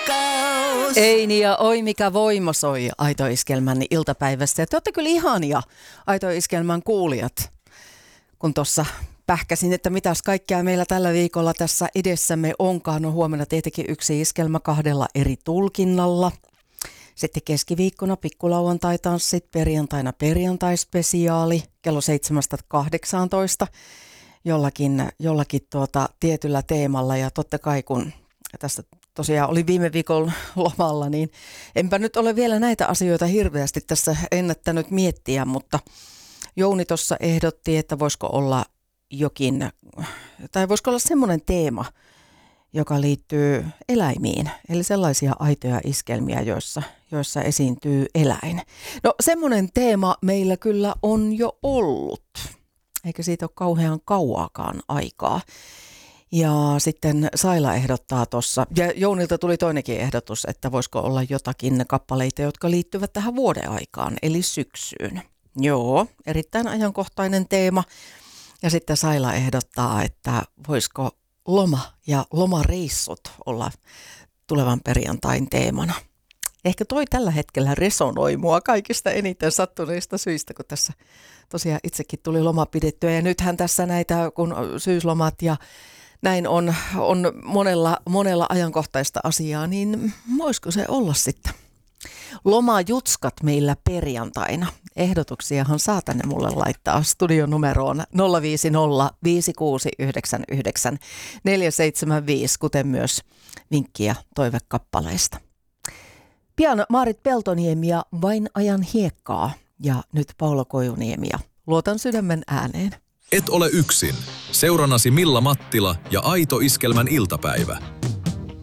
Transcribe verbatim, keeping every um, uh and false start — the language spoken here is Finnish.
rakkaus. Eini ja oi mikä voima soi Aito Iskelmän iltapäivässä. Ja te olette kyllä ihania Aito Iskelmän kuulijat, kun tuossa pähkäsin, että mitäs kaikkea meillä tällä viikolla tässä edessämme onkaan. No huomenna tietenkin yksi iskelmä kahdella eri tulkinnalla. Sitten keskiviikkona pikkulauantai-tanssit, perjantaina perjantai-spesiaali kello seitsemästä kahdeksaantoista jollakin, jollakin tuota tietyllä teemalla. Ja totta kai kun tästä tosiaan oli viime viikon lomalla, niin enpä nyt ole vielä näitä asioita hirveästi tässä ennättänyt miettiä, mutta Jouni tuossa ehdotti, että voisiko olla jokin, tai voisiko olla semmoinen teema, joka liittyy eläimiin, eli sellaisia aitoja iskelmiä, joissa, joissa esiintyy eläin. No semmoinen teema meillä kyllä on jo ollut, eikä siitä ole kauhean kauaakaan aikaa. Ja sitten Saila ehdottaa tuossa, ja Jounilta tuli toinenkin ehdotus, että voisiko olla jotakin kappaleita, jotka liittyvät tähän vuodenaikaan, eli syksyyn. Joo, erittäin ajankohtainen teema. Ja sitten Saila ehdottaa, että voisiko loma ja lomareissut olla tulevan perjantain teemana. Ehkä toi tällä hetkellä resonoi mua kaikista eniten sattuneista syistä, kun tässä tosiaan itsekin tuli loma pidettyä. Ja nythän tässä näitä, kun syyslomat ja näin on, on monella, monella ajankohtaista asiaa, niin voisiko se olla sitten? Lomajutskat meillä perjantaina. Ehdotuksiahan saa tänne mulle laittaa studionumeroon nolla viisi nolla viisi kuusi yhdeksän yhdeksän neljä seitsemän viisi, kuten myös vinkkiä toivekappaleista. Pian Maarit Peltoniemi ja Vain ajan hiekkaa ja nyt Paula Kojuniemi ja Luotan sydämen ääneen. Et ole yksin. Seurannasi Milla Mattila ja Aito Iskelmän iltapäivä.